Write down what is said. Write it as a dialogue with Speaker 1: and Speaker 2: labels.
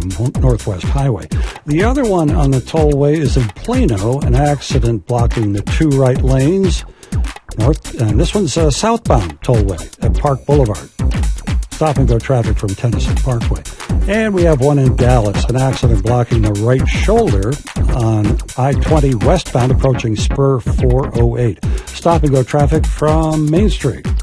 Speaker 1: from Northwest Highway. The other one on the tollway is in Plano, an accident blocking the two right lanes. And this one's southbound tollway at Park Boulevard. Stop and go traffic from Tennyson Parkway. And we have one in Dallas, an accident blocking the right shoulder on I-20 westbound approaching Spur 408. Stop and go traffic from Main Street.